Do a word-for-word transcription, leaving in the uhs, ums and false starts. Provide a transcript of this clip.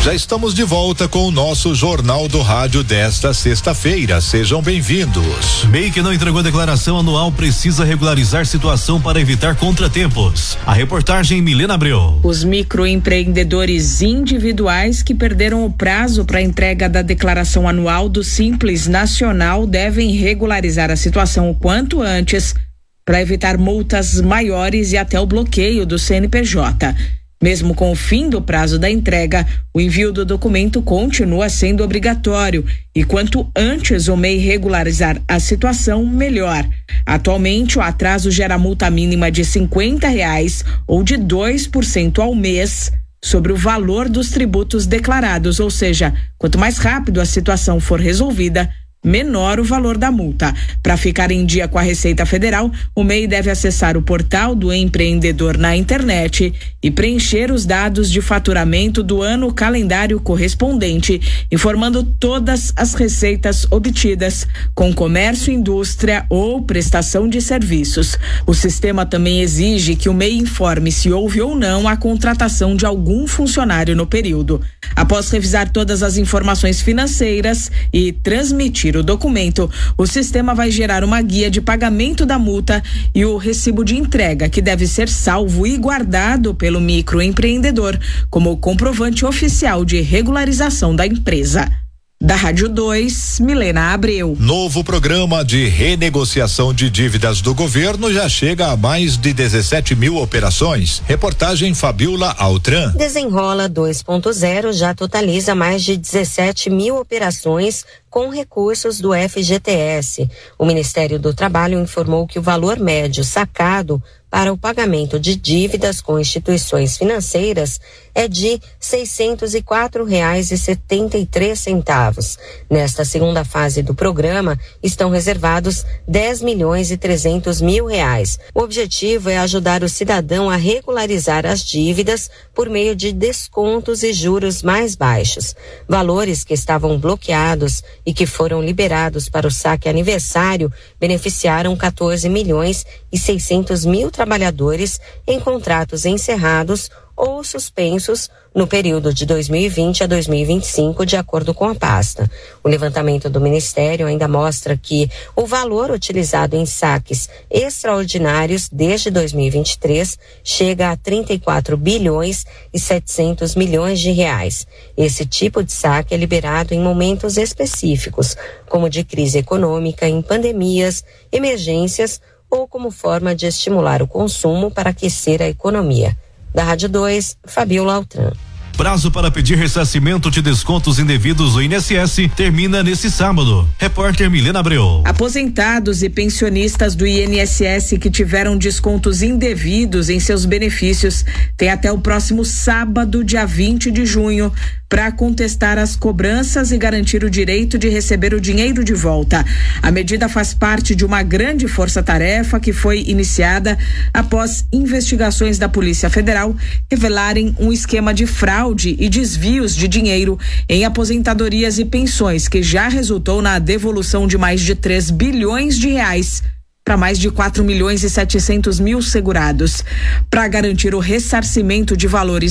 Já estamos de volta com o nosso Jornal do Rádio desta sexta-feira. Sejam bem-vindos. M E I que não entregou declaração anual precisa regularizar situação para evitar contratempos. A reportagem Milena Abreu. Os microempreendedores individuais que perderam o prazo para entrega da declaração anual do Simples Nacional devem regularizar a situação o quanto antes para evitar multas maiores e até o bloqueio do C N P J. Mesmo com o fim do prazo da entrega, o envio do documento continua sendo obrigatório e quanto antes o M E I regularizar a situação, melhor. Atualmente, o atraso gera multa mínima de cinquenta reais ou de dois por cento ao mês sobre o valor dos tributos declarados, ou seja, quanto mais rápido a situação for resolvida, menor o valor da multa. Para ficar em dia com a Receita Federal, o M E I deve acessar o portal do empreendedor na internet e preencher os dados de faturamento do ano calendário correspondente, informando todas as receitas obtidas com comércio, indústria ou prestação de serviços. O sistema também exige que o M E I informe se houve ou não a contratação de algum funcionário no período. Após revisar todas as informações financeiras e transmitir o documento, o sistema vai gerar uma guia de pagamento da multa e o recibo de entrega, que deve ser salvo e guardado pelo microempreendedor como comprovante oficial de regularização da empresa. Da Rádio dois, Milena Abreu. Novo programa de renegociação de dívidas do governo já chega a mais de dezessete mil operações. Reportagem Fabiola Altran. Desenrola dois ponto zero já totaliza mais de dezessete mil operações com recursos do F G T S. O Ministério do Trabalho informou que o valor médio sacado para o pagamento de dívidas com instituições financeiras é de seiscentos e quatro reais e setenta e três centavos. Nesta segunda fase do programa, estão reservados dez milhões e trezentos mil reais. O objetivo é ajudar o cidadão a regularizar as dívidas por meio de descontos e juros mais baixos. Valores que estavam bloqueados e que foram liberados para o saque aniversário beneficiaram quatorze milhões e seiscentos mil trabalhadores em contratos encerrados ou suspensos no período de dois mil e vinte a dois mil e vinte e cinco, de acordo com a pasta. O levantamento do Ministério ainda mostra que o valor utilizado em saques extraordinários desde dois mil e vinte e três chega a trinta e quatro bilhões e setecentos milhões de reais. Esse tipo de saque é liberado em momentos específicos, como de crise econômica, em pandemias, emergências ou como forma de estimular o consumo para aquecer a economia. Da Rádio dois, Fabiola Altran. Prazo para pedir ressarcimento de descontos indevidos do I N S S termina nesse sábado. Repórter Milena Abreu. Aposentados e pensionistas do I N S S que tiveram descontos indevidos em seus benefícios têm até o próximo sábado, dia vinte de junho, para contestar as cobranças e garantir o direito de receber o dinheiro de volta. A medida faz parte de uma grande força-tarefa que foi iniciada após investigações da Polícia Federal revelarem um esquema de fraude e desvios de dinheiro em aposentadorias e pensões, que já resultou na devolução de mais de três bilhões de reais para mais de quatro milhões e setecentos mil segurados. Para garantir o ressarcimento de valores